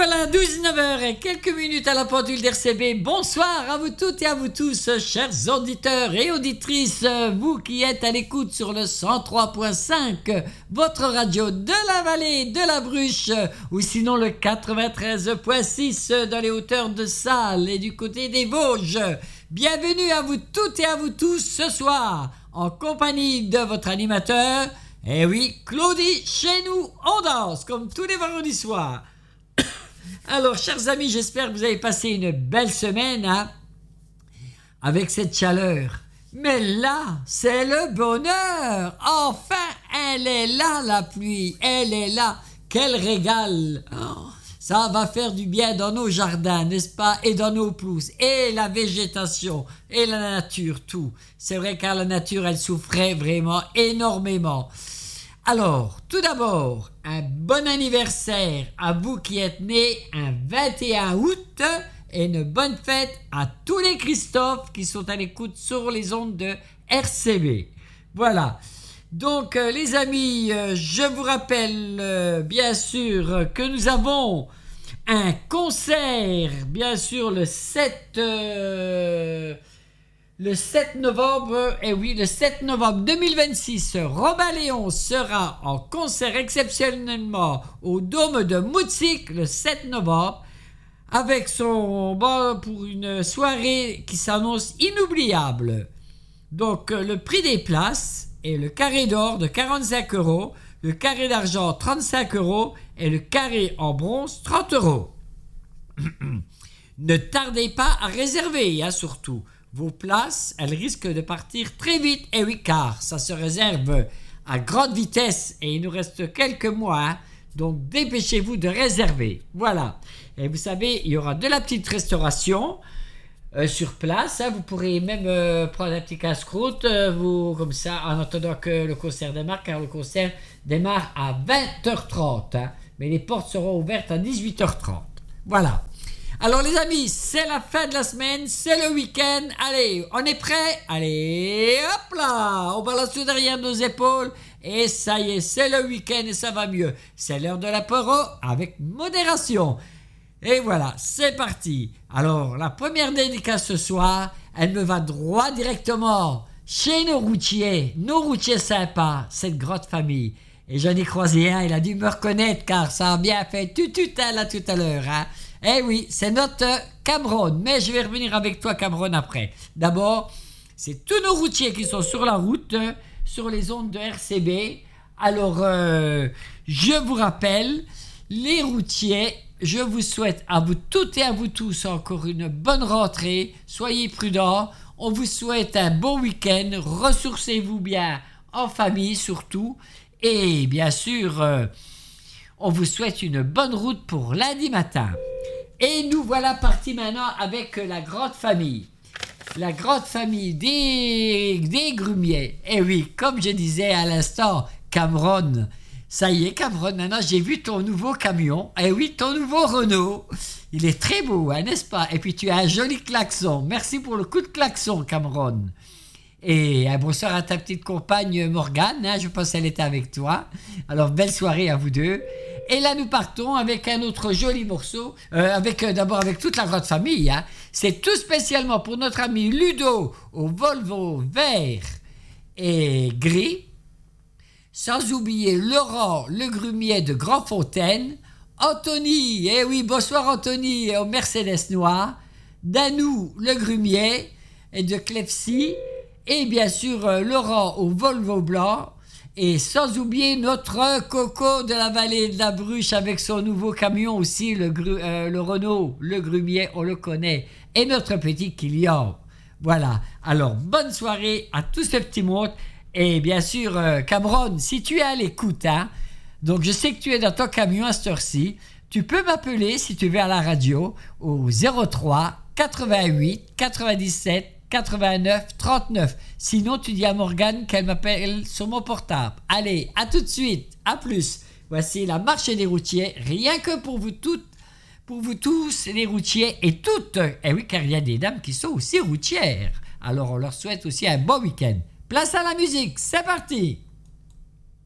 voilà, 19h et quelques minutes à la pendule d'RCB. Bonsoir à vous toutes et à vous tous, chers auditeurs et auditrices, vous qui êtes à l'écoute sur le 103.5, votre radio de la vallée de la Bruche, ou sinon le 93.6 dans les hauteurs de Salles et du côté des Vosges. Bienvenue à vous toutes et à vous tous ce soir, en compagnie de votre animateur. Eh oui, Claudie, chez nous, on danse, comme tous les vendredis soirs. Alors, chers amis, j'espère que vous avez passé une belle semaine, hein, avec cette chaleur. Mais là, c'est le bonheur. Enfin, elle est là, la pluie. Elle est là. Quel régal. Oh, ça va faire du bien dans nos jardins, n'est-ce pas? Et dans nos pelouses. Et la végétation. Et la nature, tout. C'est vrai car la nature, elle souffrait vraiment énormément. Alors, tout d'abord, un bon anniversaire à vous qui êtes nés un 21 août et une bonne fête à tous les Christophe qui sont à l'écoute sur les ondes de RCB. Voilà. Donc, les amis, je vous rappelle bien sûr que nous avons un concert, bien sûr, le 7 novembre, le 7 novembre 2026, Robin Léon sera en concert exceptionnellement au Dôme de Moutzik le 7 novembre avec pour une soirée qui s'annonce inoubliable. Donc le prix des places est le carré d'or de 45 €, le carré d'argent 35 € et le carré en bronze 30 €. Ne tardez pas à réserver, surtout. Vos places, elles risquent de partir très vite. Et oui, car ça se réserve à grande vitesse et il nous reste quelques mois. Hein, donc, dépêchez-vous de réserver. Voilà. Et vous savez, il y aura de la petite restauration sur place. Hein, vous pourrez même prendre un petit casse-croûte, comme ça, en attendant que le concert démarre, car le concert démarre à 20h30. Hein, mais les portes seront ouvertes à 18h30. Voilà. Alors les amis, c'est la fin de la semaine, c'est le week-end. Allez, on est prêts? Allez, hop là, on balance tout derrière nos épaules. Et ça y est, c'est le week-end et ça va mieux. C'est l'heure de l'apéro avec modération. Et voilà, c'est parti. Alors, la première dédicace ce soir, elle me va droit directement chez nos routiers sympas, cette grande famille. Et j'en ai croisé un, il a dû me reconnaître car ça a bien fait tututel là tout à l'heure, hein. Eh oui, c'est notre Cameron, mais je vais revenir avec toi Cameron après. D'abord, c'est tous nos routiers qui sont sur la route, sur les ondes de RCB. Alors, je vous rappelle, les routiers, je vous souhaite à vous toutes et à vous tous encore une bonne rentrée. Soyez prudents, on vous souhaite un bon week-end, ressourcez-vous bien en famille surtout. Et bien sûr, on vous souhaite une bonne route pour lundi matin. Et nous voilà partis maintenant avec la grande famille. La grande famille des grumiers. Et oui, comme je disais à l'instant, Cameron. Ça y est, Cameron, maintenant j'ai vu ton nouveau camion. Et oui, ton nouveau Renault. Il est très beau, hein, n'est-ce pas? Et puis tu as un joli klaxon. Merci pour le coup de klaxon, Cameron. Et un bonsoir à ta petite compagne Morgane, hein, je pense qu'elle était avec toi. Alors, belle soirée à vous deux. Et là, nous partons avec un autre joli morceau, d'abord avec toute la grande famille. Hein. C'est tout spécialement pour notre ami Ludo au Volvo vert et gris. Sans oublier Laurent le grumier de Grandfontaine, Anthony, eh oui, bonsoir Anthony, au Mercedes noir, Danou le grumier et de Clefsy, et bien sûr Laurent au Volvo blanc. Et sans oublier notre Coco de la vallée de la Bruche avec son nouveau camion aussi, le Renault, le grumier, on le connaît. Et notre petit Kilian. Voilà. Alors, bonne soirée à tout ce petit monde. Et bien sûr, Cameron, si tu es à l'écoute, hein, donc je sais que tu es dans ton camion à cette heure-ci, tu peux m'appeler si tu veux à la radio au 03 88 97 89 39. Sinon, tu dis à Morgane qu'elle m'appelle sur mon portable. Allez, à tout de suite, à plus. Voici la marche des routiers, rien que pour vous toutes, pour vous tous les routiers et toutes. Eh oui, car il y a des dames qui sont aussi routières. Alors, on leur souhaite aussi un bon week-end. Place à la musique, c'est parti!